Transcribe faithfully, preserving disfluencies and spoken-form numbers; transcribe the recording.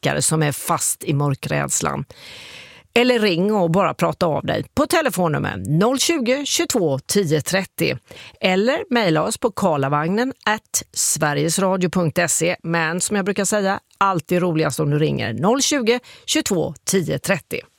rackare som är fast i mörkrädslan. Eller ring och bara prata av dig på telefonnummer noll tjugo, tjugotvå, tio trettio. Eller mejla oss på karlavagnen at sverigesradio punkt se. Men som jag brukar säga, alltid roligast om du ringer noll tjugo, tjugotvå, tio trettio.